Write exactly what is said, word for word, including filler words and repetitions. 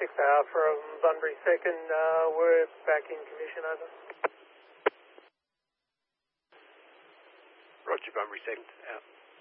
six hour from Bunbury second, uh, we're back in commission, over. Roger, Bunbury second, out.